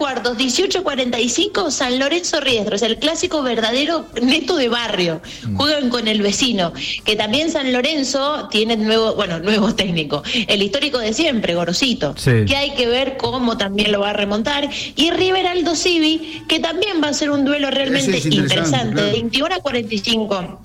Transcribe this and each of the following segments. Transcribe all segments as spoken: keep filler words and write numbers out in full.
cuartos, dieciocho cuarenta y cinco, San Lorenzo Riestra, el clásico verdadero neto de barrio. Juegan con el vecino, que también San Lorenzo tiene nuevo, bueno, nuevo técnico, el histórico de siempre, Gorosito, sí. que hay que ver cómo también lo va a remontar. Y River Aldo Civi, que también va a ser un duelo realmente interesante, interesante claro. veintiuno a cuarenta y cinco.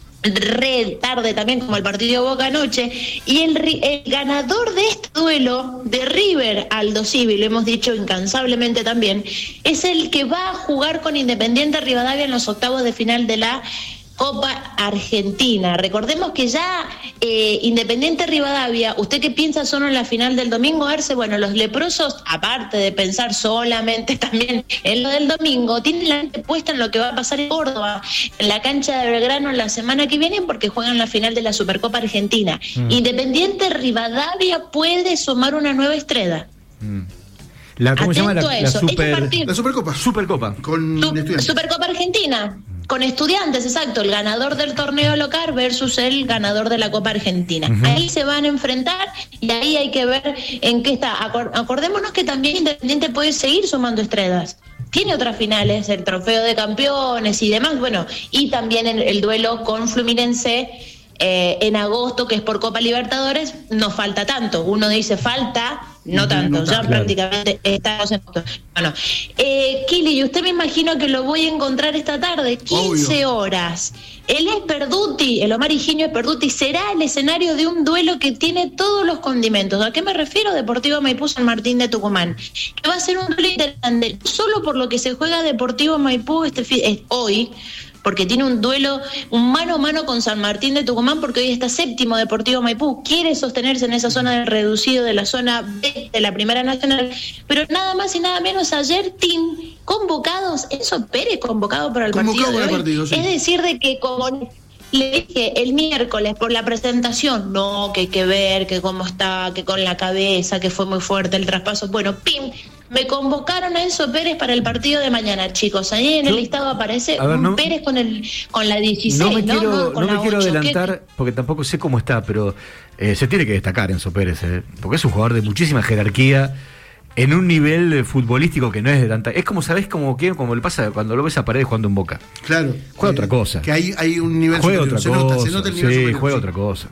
Re tarde también, como el partido de Boca anoche. Y el, el ganador de este duelo de River Aldo Civi, lo hemos dicho incansablemente también, es el que va a jugar con Independiente Rivadavia en los octavos de final de la Copa Argentina. Recordemos que ya eh, Independiente Rivadavia, ¿usted qué piensa solo en la final del domingo, Arce? Bueno, los leprosos, aparte de pensar solamente también en lo del domingo, tienen la mente puesta en lo que va a pasar en Córdoba, en la cancha de Belgrano la semana que viene, porque juegan la final de la Supercopa Argentina. Mm. Independiente Rivadavia puede sumar una nueva estrella. Mm. La, ¿Cómo se llama? La, la, super, partido, la Supercopa. Supercopa. Con Su, Supercopa Argentina. Con Estudiantes, exacto, el ganador del torneo local versus el ganador de la Copa Argentina. Uh-huh. Ahí se van a enfrentar y ahí hay que ver en qué está. Acor- acordémonos que también Independiente puede seguir sumando estrellas. Tiene otras finales, el trofeo de campeones y demás, bueno, y también el, el duelo con Fluminense eh, en agosto, que es por Copa Libertadores, no falta tanto. Uno dice falta... No tanto, no, ya claro. prácticamente estamos en esto. Bueno, eh, Kili, y usted me imagino que lo voy a encontrar esta tarde, quince Obvio. horas. El Esperduti, el Omar Higinio Esperduti, será el escenario de un duelo que tiene todos los condimentos. ¿A qué me refiero? Deportivo Maipú San Martín de Tucumán. Que va a ser un duelo interesante, solo por lo que se juega Deportivo Maipú este eh, hoy, porque tiene un duelo, un mano a mano con San Martín de Tucumán, porque hoy está séptimo Deportivo Maipú, quiere sostenerse en esa zona del reducido de la zona B de la Primera Nacional, pero nada más y nada menos ayer Team convocados, Enzo Pérez convocado para el convocado partido de hoy, partido, sí. Es decir, de que como le dije el miércoles por la presentación, no, que hay que ver, que cómo está, que con la cabeza, que fue muy fuerte el traspaso, bueno, pim, me convocaron a Enzo Pérez para el partido de mañana, chicos. Ahí en el no, listado aparece ver, un no, Pérez con el con la dieciséis. No me quiero, no, no, no me quiero adelantar, ¿qué? Porque tampoco sé cómo está, pero eh, se tiene que destacar Enzo Pérez, eh, porque es un jugador de muchísima jerarquía, en un nivel futbolístico que no es de tanta... Es como, ¿sabés? Como, como le pasa cuando lo ves a Paredes jugando en Boca. Claro. Juega eh, otra cosa. Que hay, hay un nivel juega superior. Otra se, cosa, nota, se nota el nivel sí, superior. Juega sí. otra cosa.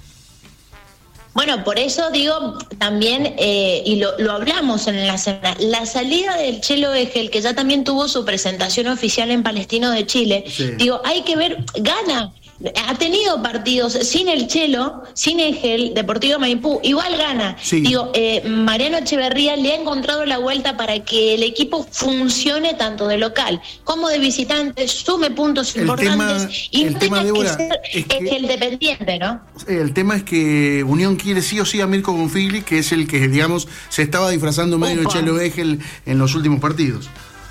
Bueno, por eso digo también, eh, y lo, lo hablamos en la semana, la salida del Chelo Egel, que ya también tuvo su presentación oficial en Palestino de Chile, sí. digo, hay que ver, gana. Ha tenido partidos sin el Chelo, sin Egel, Deportivo Maipú, igual gana. Sí. Digo, eh, Mariano Echeverría le ha encontrado la vuelta para que el equipo funcione tanto de local como de visitante, sume puntos el importantes tema, y el no tema, tenga Débora, que ser es que, Egel dependiente, ¿no? El tema es que Unión quiere sí o sí a Mirko Bonfigli, que es el que, digamos, se estaba disfrazando medio de Chelo Egel en los últimos partidos.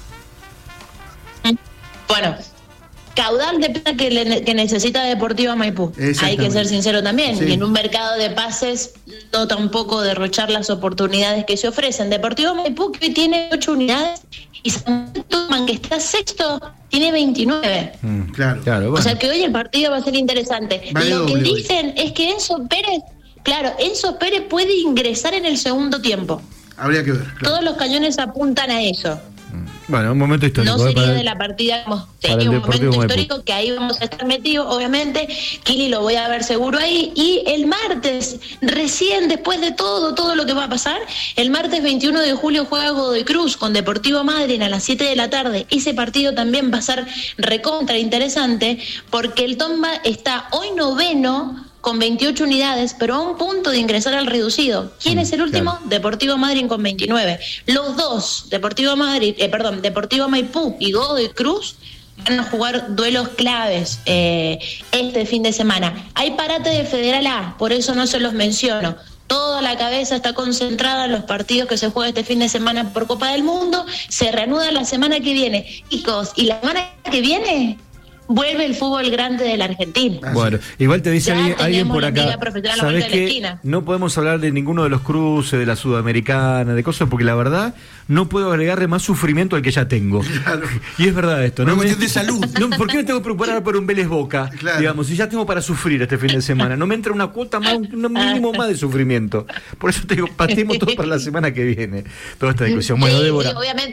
Bueno, caudal de plata que, le, que necesita Deportivo Maipú, hay que ser sincero también, sí. y en un mercado de pases no tampoco derrochar las oportunidades que se ofrecen. Deportivo Maipú, que tiene ocho unidades, y San Martín, que está sexto, tiene veintinueve. Mm, claro, claro. Bueno. O sea que hoy el partido va a ser interesante. Vale, Lo que dicen hoy. es que Enzo Pérez, claro, Enzo Pérez puede ingresar en el segundo tiempo. Habría que ver. Claro. Todos los cañones apuntan a eso. Bueno, un momento histórico. No sería para, de la partida como sería un momento histórico Maipú. Que ahí vamos a estar metidos, obviamente. Kili lo voy a ver seguro ahí. Y el martes, recién después de todo, todo lo que va a pasar, el martes veintiuno de julio juega Godoy Cruz con Deportivo Madryn a las siete de la tarde. Ese partido también va a ser recontra interesante porque el Tomba está hoy noveno con veintiocho unidades, pero a un punto de ingresar al reducido. ¿Quién mm, es el último? Claro. Deportivo Madryn con veintinueve. Los dos, Deportivo Madryn, eh, perdón, Deportivo Maipú y Godoy Cruz, van a jugar duelos claves eh, este fin de semana. Hay parate de Federal A, por eso no se los menciono. Toda la cabeza está concentrada en los partidos que se juegan este fin de semana por Copa del Mundo. Se reanuda la semana que viene. Chicos, ¿y la semana que viene? Vuelve el fútbol grande de la Argentina. Bueno, igual te dice alguien, alguien por acá, ¿sabés que no podemos hablar de ninguno de los cruces, de la Sudamericana, de cosas, porque la verdad no puedo agregarle más sufrimiento al que ya tengo. Claro. Y es verdad esto, ¿no? Una cuestión de salud. No, ¿por qué me tengo que preparar por un Vélez Boca? Claro. Digamos, si ya tengo para sufrir este fin de semana, no me entra una cuota más, un mínimo más de sufrimiento. Por eso te digo, pateemos todo para la semana que viene, toda esta discusión. Bueno, sí, Débora. Sí, obviamente.